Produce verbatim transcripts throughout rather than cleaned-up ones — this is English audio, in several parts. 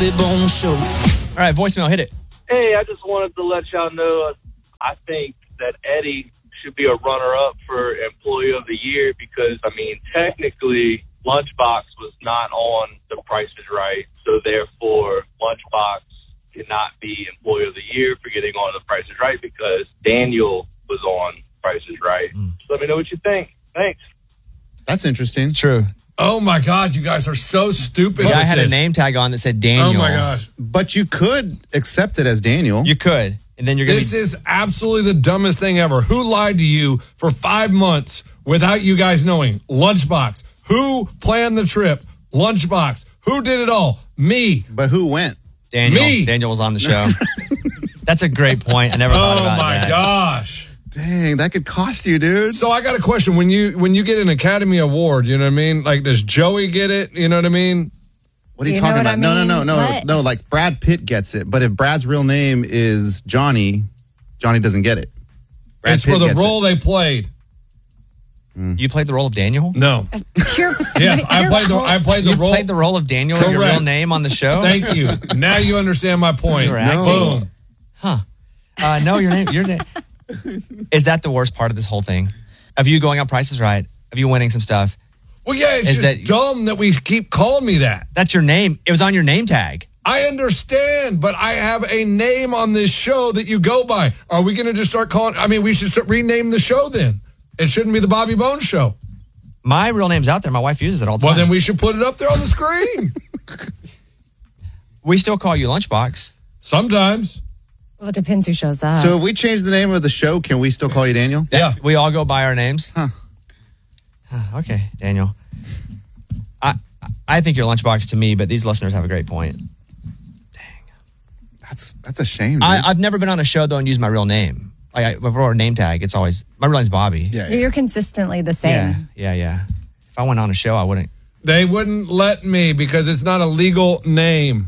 Bobby Bone Show. All right, voicemail, hit it. Hey, I just wanted to let y'all know, I think that Eddie should be a runner-up for Employee of the Year because, I mean, technically, Lunchbox was not on The Price is Right, so therefore, Lunchbox cannot be Employee of the Year for getting on The Price is Right because Daniel was on Price is Right. Mm. So let me know what you think. Thanks. That's interesting. It's true. Oh, my God. You guys are so stupid. The guy had this. a name tag on that said Daniel. Oh, my gosh. But you could accept it as Daniel. You could. And then you're going to This be- is absolutely the dumbest thing ever. Who lied to you for five months without you guys knowing? Lunchbox. Who planned the trip? Lunchbox. Who did it all? Me. But who went? Daniel. Me. Daniel was on the show. That's a great point. I never thought Oh, about my that. gosh. Dang, that could cost you, dude. So I got a question. When you when you get an Academy Award, you know what I mean? Like, does Joey get it? You know what I mean? What are you, You know talking what about? I No, mean? no, no, no, What? no. Like Brad Pitt gets it, but if Brad's real name is Johnny, Johnny doesn't get it. Brad it's Pitt for the gets role they played. You played the role of Daniel? No. You're, Yes, I you're played the cool. I played the You role. played the role of Daniel in your Correct. real name on the show? Thank you. Now you understand my point. You were acting. Boom. Huh. Uh, no, your name. Your name. Is that the worst part of this whole thing? Of you going on Price is Right? Of you winning some stuff? Well, yeah, it's Is just that- dumb that we keep calling me that. That's your name. It was on your name tag. I understand, but I have a name on this show that you go by. Are we going to just start calling? I mean, we should start, rename the show then. It shouldn't be the Bobby Bones Show. My real name's out there. My wife uses it all the Well, time. then we should put it up there on the screen. we still call you Lunchbox. Sometimes. Well, it depends who shows up. So if we change the name of the show, can we still call you Daniel? Yeah. We all go by our names? Huh. Huh, okay, Daniel. I I think you're Lunchbox to me, but these listeners have a great point. That's that's a shame. Dude. I, I've never been on a show, though, and used my real name. Like, I, before a name tag, it's always, my real name's Bobby. yeah, You're consistently the same. Yeah, yeah, yeah. If I went on a show, I wouldn't. They wouldn't let me because it's not a legal name.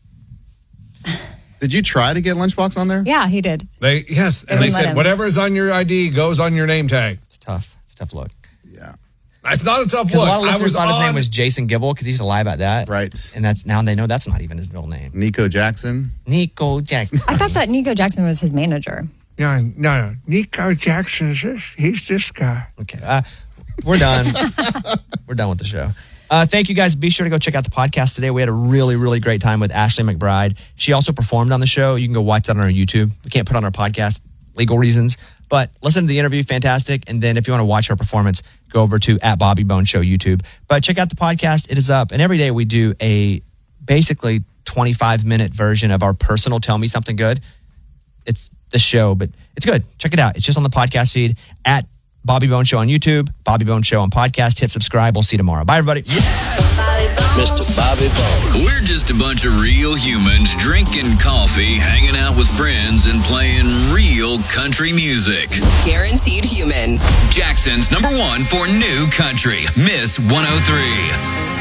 Did you try to get Lunchbox on there? Yeah, he did. They Yes, and They they wouldn't let said him. whatever is on your I D goes on your name tag. It's tough. It's a tough look. Yeah. It's not a tough Because a look. lot of I listeners was thought his on- name was Jason Gibble because he used to lie about that. Right. And that's now they know that's not even his real name. Nico Jackson. Nico Jackson. I thought that Nico Jackson was his manager. No, no, no. Nico Jackson's this. He's this guy. Okay. Uh, we're done. We're done with the show. Uh, thank you guys. Be sure to go check out the podcast today. We had a really, really great time with Ashley McBride. She also performed on the show. You can go watch that on our YouTube. We can't put it on our podcast, legal reasons. But listen to the interview, fantastic. And then if you want to watch our performance, go over to at Bobby Bone Show YouTube. But check out the podcast. It is up. And every day we do a basically twenty-five minute version of our personal Tell Me Something Good. It's the show, but it's good. Check it out. It's just on the podcast feed at Bobby Bone Show on YouTube, Bobby Bone Show on podcast. Hit subscribe. We'll see you tomorrow. Bye, everybody. Mister Bobby Bone. We're just a bunch of real humans drinking coffee, hanging out with friends, and playing real country music. Guaranteed human. Jackson's number one for new country, Miss one oh three.